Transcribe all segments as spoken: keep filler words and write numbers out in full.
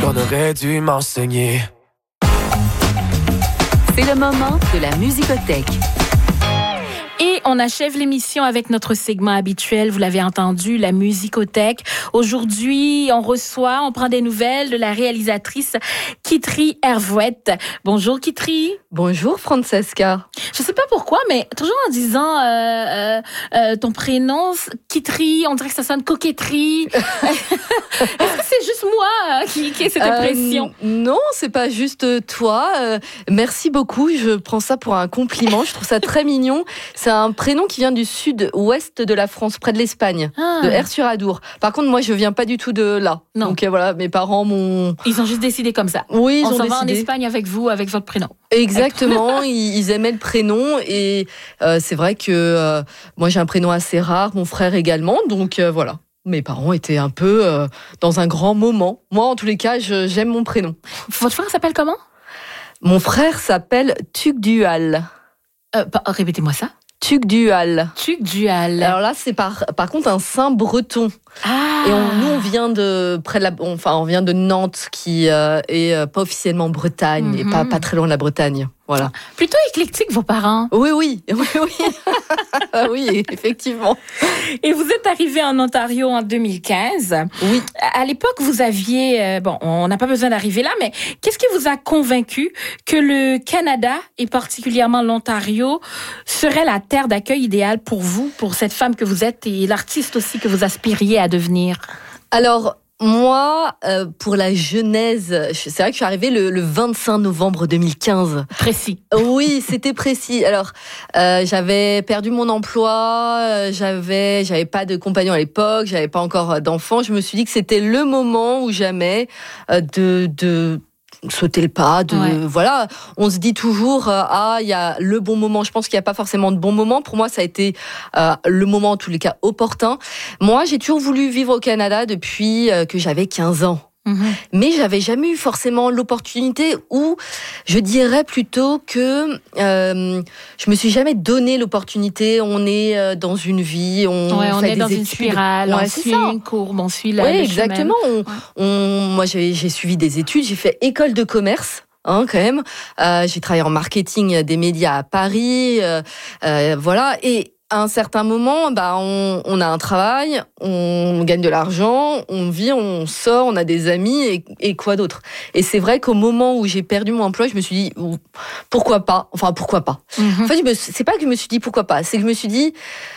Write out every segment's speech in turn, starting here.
qu'on aurait dû m'enseigner. C'est le moment de la musicothèque. Et on achève l'émission avec notre segment habituel, vous l'avez entendu, la musicothèque. Aujourd'hui, on reçoit, on prend des nouvelles de la réalisatrice Kitri Hervouette. Bonjour Kitri. Bonjour Francesca. Je sais pas pourquoi, mais toujours en disant euh, euh, euh, ton prénom, Kitri, on dirait que ça sonne coquetterie. Est-ce que c'est juste moi euh, qui, qui ai cette impression? euh, Non, c'est pas juste toi. Euh, merci beaucoup, je prends ça pour un compliment, je trouve ça très mignon. C'est un prénom qui vient du sud-ouest de la France, près de l'Espagne, ah. de Aire-sur-Adour. Par contre, moi, je viens pas du tout de là. Non. Donc euh, voilà, mes parents m'ont... Ils ont juste décidé comme ça. Oui, ils On ont s'en décidé. va en Espagne avec vous, avec votre prénom. Exactement, ils, ils aimaient le prénom et euh, c'est vrai que euh, moi, j'ai un prénom assez rare, mon frère également, donc euh, voilà. Mes parents étaient un peu euh, dans un grand moment. Moi, en tous les cas, je, j'aime mon prénom. Votre frère s'appelle comment? Mon frère s'appelle Tugdual. Euh, bah, répétez-moi ça. Tugdual. Tugdual. Alors là, c'est par, par contre un saint breton. Ah. Et on, nous, on vient de près de la, enfin, on vient de Nantes, qui euh, est euh, pas officiellement Bretagne, mm-hmm. et pas pas très loin de la Bretagne. Voilà. Plutôt éclectique, vos parents. Oui, oui, oui, oui. Oui, effectivement. Et vous êtes arrivé en Ontario en deux mille quinze. Oui. À l'époque, vous aviez, euh, bon, on n'a pas besoin d'arriver là, mais qu'est-ce qui vous a convaincu que le Canada, et particulièrement l'Ontario, serait la terre d'accueil idéale pour vous, pour cette femme que vous êtes et l'artiste aussi que vous aspiriez à devenir? Alors, moi, euh, pour la genèse, c'est vrai que je suis arrivée le, le vingt-cinq novembre deux mille quinze. Précis. Oui, c'était précis. Alors, euh, j'avais perdu mon emploi, euh, j'avais, j'avais pas de compagnon à l'époque, j'avais pas encore d'enfant. Je me suis dit que c'était le moment ou jamais euh, de, de sauter le pas, de ouais. voilà, on se dit toujours euh, ah il y a le bon moment. Je pense qu'il y a pas forcément de bon moment. Pour moi, ça a été euh, le moment en tous les cas opportun. Moi, j'ai toujours voulu vivre au Canada depuis euh, que j'avais quinze ans. Mmh. Mais j'avais jamais eu forcément l'opportunité, ou je dirais plutôt que euh, je me suis jamais donné l'opportunité. On est euh, dans une vie, on, ouais, on fait est des dans études. une spirale, ouais, on suit une courbe, on suit la. Oui, le exactement. On, ouais. on, moi, j'ai, j'ai suivi des études, j'ai fait école de commerce. Hein, quand même. Euh, j'ai travaillé en marketing des médias à Paris, euh, euh, voilà. Et à un certain moment, bah, on, on a un travail, on gagne de l'argent, on vit, on sort, on a des amis et, et quoi d'autre. Et c'est vrai qu'au moment où j'ai perdu mon emploi, je me suis dit pourquoi pas. Enfin, pourquoi pas. Mm-hmm. En fait, je me, c'est pas que je me suis dit pourquoi pas, c'est que je me suis dit.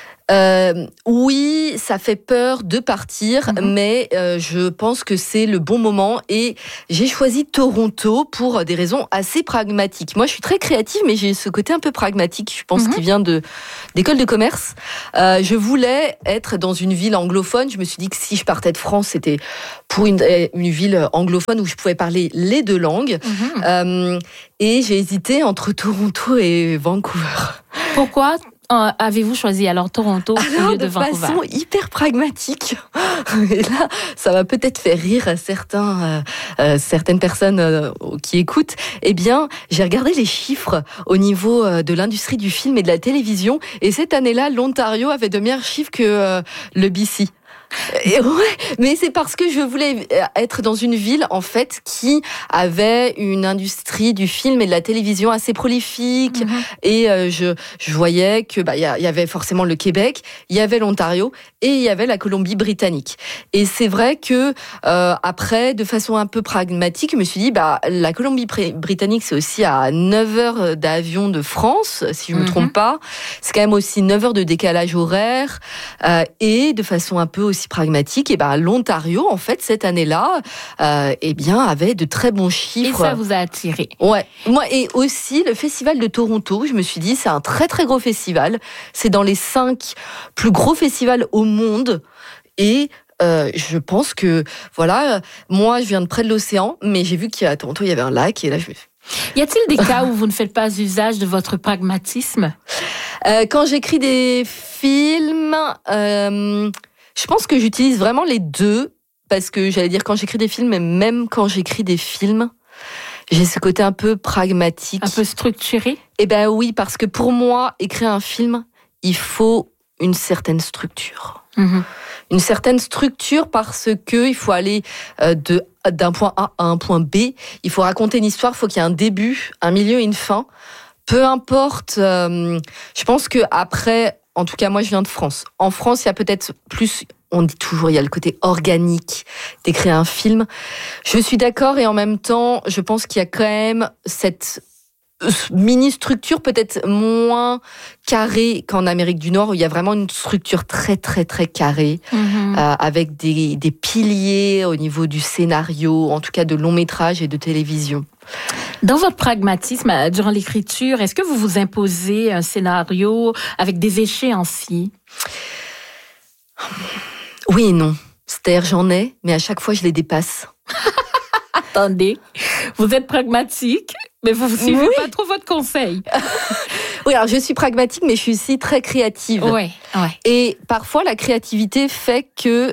Euh, oui, ça fait peur de partir, mmh. mais euh, je pense que c'est le bon moment et j'ai choisi Toronto pour des raisons assez pragmatiques. Moi, je suis très créative, mais j'ai ce côté un peu pragmatique, je pense, mmh. qui vient de d'école de commerce. Euh, je voulais être dans une ville anglophone. Je me suis dit que si je partais de France, c'était pour une, une ville anglophone où je pouvais parler les deux langues. Mmh. Euh, et j'ai hésité entre Toronto et Vancouver. Pourquoi Euh, avez-vous choisi alors Toronto alors, au lieu de, de Vancouver? De façon hyper pragmatique. Et là, ça va peut-être faire rire certains, euh, euh, certaines personnes euh, qui écoutent. Eh bien, j'ai regardé les chiffres au niveau euh, de l'industrie du film et de la télévision. Et cette année-là, l'Ontario avait de meilleurs chiffres que euh, le B C. Et ouais, mais c'est parce que je voulais être dans une ville en fait qui avait une industrie du film et de la télévision assez prolifique. Mmh. Et euh, je je voyais que bah il y, y avait forcément le Québec, il y avait l'Ontario et il y avait la Colombie-Britannique. Et c'est vrai que euh, après, de façon un peu pragmatique, je me suis dit bah la Colombie-Britannique c'est aussi à neuf heures d'avion de France, si je me mmh. trompe pas. C'est quand même aussi neuf heures de décalage horaire euh, et de façon un peu aussi pragmatique, et ben l'Ontario en fait cette année-là, euh, eh bien avait de très bons chiffres. Et ça vous a attiré. Ouais. Moi et aussi le festival de Toronto. Je me suis dit c'est un très très gros festival. C'est dans les cinq plus gros festivals au monde et Euh, je pense que voilà, moi je viens de près de l'océan, mais j'ai vu qu'à Toronto il y avait un lac et là je me. Y a-t-il des cas où vous ne faites pas usage de votre pragmatisme? euh, Quand j'écris des films. Euh, Je pense que j'utilise vraiment les deux, parce que j'allais dire quand j'écris des films, mais même quand j'écris des films, j'ai ce côté un peu pragmatique. Un peu structuré? Eh ben oui, parce que pour moi, écrire un film, il faut une certaine structure. Mmh. Une certaine structure parce que il faut aller euh, de d'un point A à un point B. Il faut raconter une histoire, il faut qu'il y ait un début, un milieu et une fin. Peu importe. Euh, je pense que après, en tout cas, moi, je viens de France. En France, il y a peut-être plus. On dit toujours, il y a le côté organique d'écrire un film. Je suis d'accord et en même temps, je pense qu'il y a quand même cette mini-structure peut-être moins carrée qu'en Amérique du Nord, où il y a vraiment une structure très, très, très carrée, mmh. euh, avec des, des piliers au niveau du scénario, en tout cas de long métrage et de télévision. Dans votre pragmatisme, durant l'écriture, est-ce que vous vous imposez un scénario avec des échéanciers? Oui et non. C'est-à-dire, j'en ai, mais à chaque fois, je les dépasse. Attendez, vous êtes pragmatique, mais vous ne suivez oui. pas trop votre conseil. Oui, alors je suis pragmatique, mais je suis aussi très créative. Ouais, ouais. Et parfois, la créativité fait que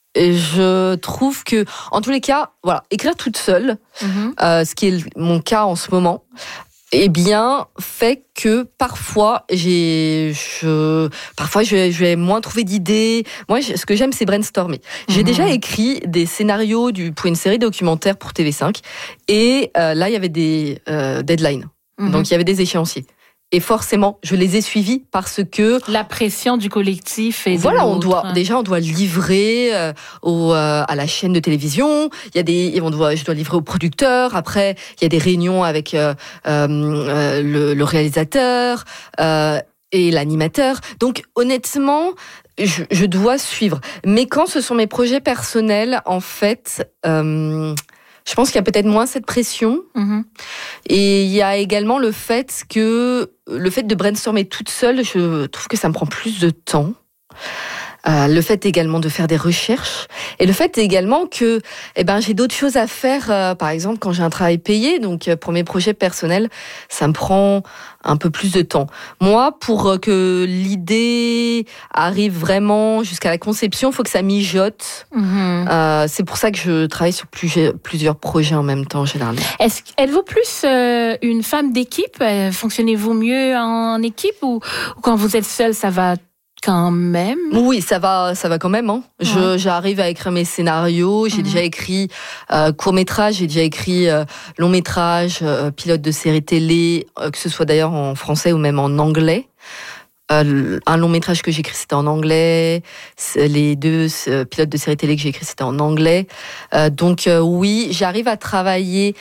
je trouve que, en tous les cas, voilà, écrire toute seule, mm-hmm. euh, ce qui est mon cas en ce moment, eh bien, fait que parfois, j'ai, je, parfois, je, je vais moins trouver d'idées. Moi, je, ce que j'aime, c'est brainstormer. J'ai mmh. déjà écrit des scénarios du, pour une série documentaire pour T V cinq. Et euh, là, il y avait des euh, deadlines. Mmh. Donc, il y avait des échéanciers. Et forcément, je les ai suivis parce que la pression du collectif et voilà, de on doit déjà on doit livrer euh, au euh, à la chaîne de télévision. Il y a des on doit je dois livrer au producteur. Après, il y a des réunions avec euh, euh, le, le réalisateur euh, et l'animateur. Donc honnêtement, je, je dois suivre. Mais quand ce sont mes projets personnels, en fait. Euh, Je pense qu'il y a peut-être moins cette pression. Mmh. Et il y a également le fait que le fait de brainstormer toute seule, je trouve que ça me prend plus de temps. Euh, le fait également de faire des recherches et le fait également que eh ben j'ai d'autres choses à faire, euh, par exemple quand j'ai un travail payé, donc euh, pour mes projets personnels ça me prend un peu plus de temps. Moi, pour que l'idée arrive vraiment jusqu'à la conception, il faut que ça mijote. Mmh. Euh, c'est pour ça que je travaille sur plusieurs, plusieurs projets en même temps généralement. Est-ce, êtes-vous plus euh, une femme d'équipe? Fonctionnez-vous mieux en équipe ou, ou quand vous êtes seule ça va quand même? Oui, ça va, ça va quand même. Hein. Ouais. Je, j'arrive à écrire mes scénarios. J'ai mmh. déjà écrit euh, court-métrage, j'ai déjà écrit euh, long-métrage, euh, pilote de série télé, euh, que ce soit d'ailleurs en français ou même en anglais. Euh, un long-métrage que j'ai écrit, c'était en anglais. Les deux euh, pilotes de série télé que j'ai écrit, c'était en anglais. Euh, donc euh, oui, j'arrive à travailler.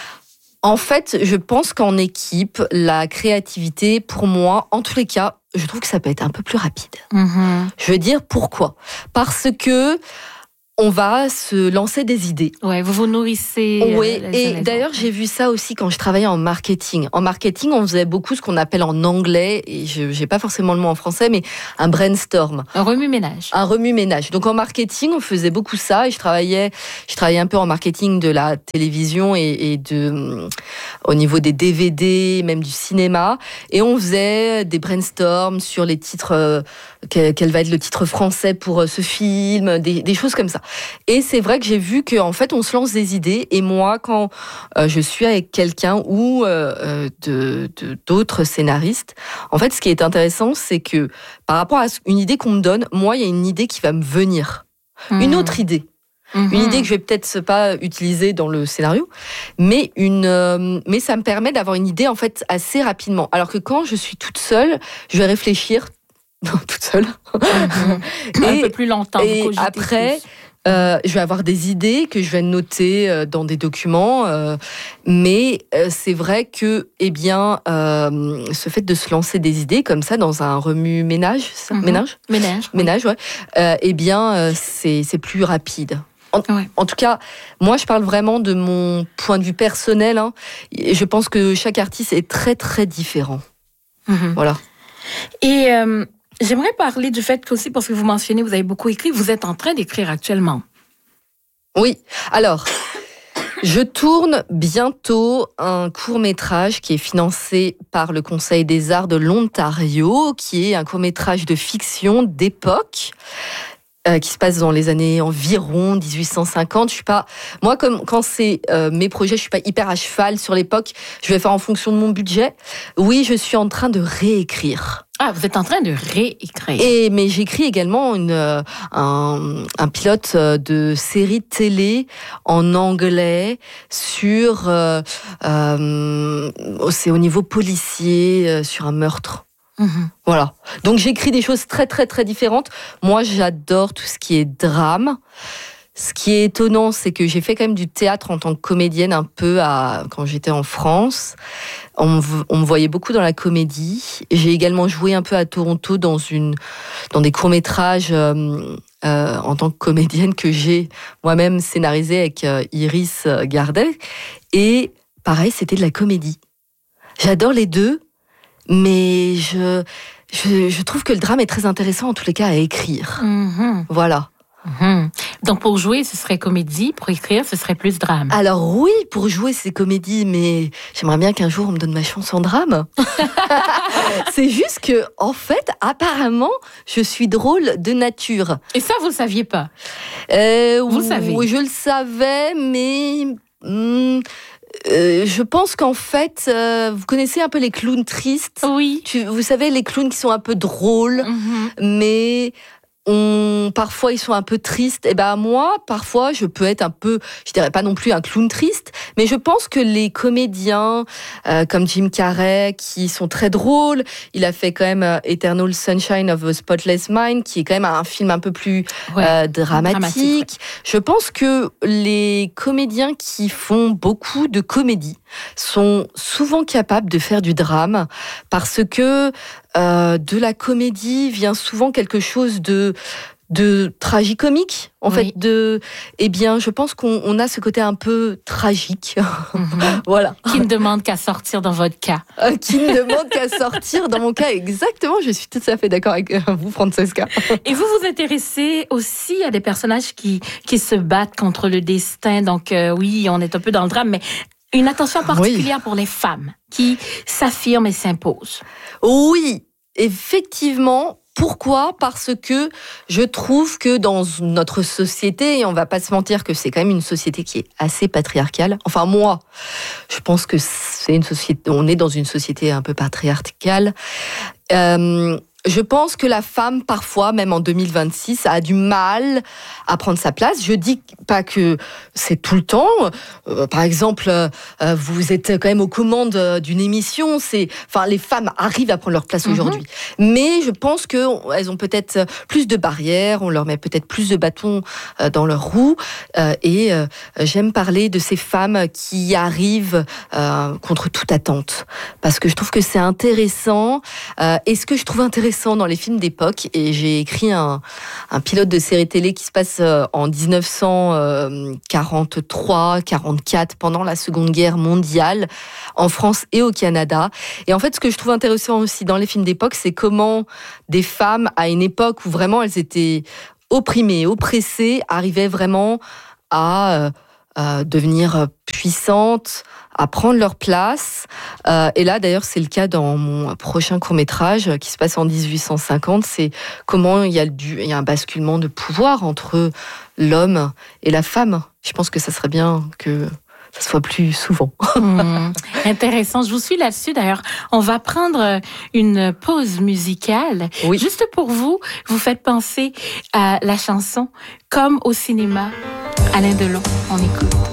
En fait, je pense qu'en équipe, la créativité, pour moi, en tous les cas, je trouve que ça peut être un peu plus rapide. Mmh. Je veux dire pourquoi ? Parce que on va se lancer des idées. Ouais, vous vous nourrissez. Oui, euh, et d'ailleurs, j'ai vu ça aussi quand je travaillais en marketing. En marketing, on faisait beaucoup ce qu'on appelle en anglais, et je n'ai pas forcément le mot en français, mais un brainstorm. Un remue-ménage. Un remue-ménage. Donc en marketing, on faisait beaucoup ça, et je travaillais, je travaillais un peu en marketing de la télévision et, et de, au niveau des D V D, même du cinéma, et on faisait des brainstorms sur les titres, euh, quel, quel va être le titre français pour ce film, des, des choses comme ça. Et c'est vrai que j'ai vu qu'en fait, on se lance des idées. Et moi, quand euh, je suis avec quelqu'un ou euh, de, de, d'autres scénaristes, en fait, ce qui est intéressant, c'est que par rapport à une idée qu'on me donne, moi, il y a une idée qui va me venir. Mmh. Une autre idée. Mmh. Une idée que je vais peut-être pas utiliser dans le scénario, mais une, euh, mais ça me permet d'avoir une idée en fait assez rapidement. Alors que quand je suis toute seule, je vais réfléchir toute seule. Mmh. Et, un peu plus longtemps. Et après. Plus. Euh, je vais avoir des idées que je vais noter euh, dans des documents, euh, mais euh, c'est vrai que, eh bien, euh, ce fait de se lancer des idées comme ça dans un remue-ménage, ça, mm-hmm. ménage, ménage, ménage, ouais, euh, eh bien, euh, c'est c'est plus rapide. En, ouais. en tout cas, moi, je parle vraiment de mon point de vue personnel. Hein, et je pense que chaque artiste est très très différent. Mm-hmm. Voilà. Et euh... J'aimerais parler du fait qu'aussi, parce que vous mentionnez, vous avez beaucoup écrit, vous êtes en train d'écrire actuellement. Oui, alors, je tourne bientôt un court-métrage qui est financé par le Conseil des Arts de l'Ontario, qui est un court-métrage de fiction d'époque. Euh, qui se passe dans les années environ dix-huit cent cinquante. Je suis pas, moi, comme quand c'est euh, mes projets, je suis pas hyper à cheval sur l'époque. Je vais faire en fonction de mon budget. Oui, je suis en train de réécrire. Ah, vous êtes en train de réécrire. Et mais j'écris également une euh, un, un pilote de série de télé en anglais sur euh, euh, c'est au niveau policier euh, sur un meurtre. Mmh. Voilà. Donc j'écris des choses très très très différentes. Moi, j'adore tout ce qui est drame. Ce qui est étonnant, c'est que j'ai fait quand même du théâtre en tant que comédienne un peu à, quand j'étais en France. On me, on me voyait beaucoup dans la comédie. J'ai également joué un peu à Toronto dans une dans des courts-métrages euh, euh, en tant que comédienne que j'ai moi-même scénarisé avec euh, Iris Gardel. Et pareil, c'était de la comédie. J'adore les deux. Mais je, je, je trouve que le drame est très intéressant, en tous les cas, à écrire. Mmh. Voilà. Mmh. Donc, pour jouer, ce serait comédie. Pour écrire, ce serait plus drame. Alors oui, pour jouer, c'est comédie, mais j'aimerais bien qu'un jour, on me donne ma chance en drame. C'est juste que, en fait, apparemment, je suis drôle de nature. Et ça, vous ne le saviez pas? Euh, Vous le savez? Oui, je le savais, mais... Hmm, Euh, je pense qu'en fait, euh, vous connaissez un peu les clowns tristes. Oui. Tu, vous savez, les clowns qui sont un peu drôles, Mmh. mais on, parfois ils sont un peu tristes. Et ben moi, parfois, je peux être un peu, je dirais pas non plus un clown triste, mais je pense que les comédiens euh, comme Jim Carrey, qui sont très drôles, il a fait quand même euh, Eternal Sunshine of a Spotless Mind, qui est quand même un film un peu plus Ouais. euh, dramatique. Dramatique, ouais. Je pense que les comédiens qui font beaucoup de comédie sont souvent capables de faire du drame, parce que euh, de la comédie vient souvent quelque chose de de tragicomique, en Oui. fait. De, eh bien, je pense qu'on on a ce côté un peu tragique, Mmh. voilà, Qui ne demande qu'à sortir dans votre cas. Euh, qui ne demande qu'à sortir. Dans mon cas, exactement, je suis tout à fait d'accord avec vous, Francesca. Et vous vous intéressez aussi à des personnages qui, qui se battent contre le destin. Donc, euh, oui, on est un peu dans le drame, mais une attention particulière oui. pour les femmes qui s'affirment et s'imposent. Oui, effectivement. Pourquoi ? Parce que je trouve que dans notre société, et on va pas se mentir que c'est quand même une société qui est assez patriarcale. Enfin, moi, je pense que c'est une société, on est dans une société un peu patriarcale. Euh, Je pense que la femme, parfois, même en deux mille vingt-six, a du mal à prendre sa place. Je dis pas que c'est tout le temps. Euh, par exemple, euh, vous êtes quand même aux commandes d'une émission. C'est, enfin, les femmes arrivent à prendre leur place mm-hmm. aujourd'hui. Mais je pense que elles ont peut-être plus de barrières. On leur met peut-être plus de bâtons euh, dans leurs roues. Euh, et euh, j'aime parler de ces femmes qui arrivent euh, contre toute attente, parce que je trouve que c'est intéressant. Euh, et ce que je trouve intéressant dans les films d'époque, et j'ai écrit un, un pilote de série télé qui se passe en dix-neuf cent quarante-trois quarante-quatre, pendant la Seconde Guerre mondiale, en France et au Canada. Et en fait, ce que je trouve intéressant aussi dans les films d'époque, c'est comment des femmes, à une époque où vraiment elles étaient opprimées, oppressées, arrivaient vraiment à euh, euh, devenir puissantes, à prendre leur place. Euh, et là, d'ailleurs, c'est le cas dans mon prochain court-métrage qui se passe en dix-huit cent cinquante. C'est comment il y a, du, il y a un basculement de pouvoir entre l'homme et la femme. Je pense que ça serait bien que ça soit plus souvent. Mmh, intéressant. Je vous suis là-dessus. D'ailleurs, on va prendre une pause musicale. Oui. Juste pour vous, vous faites penser à la chanson « Comme au cinéma », Alain Delon. On écoute.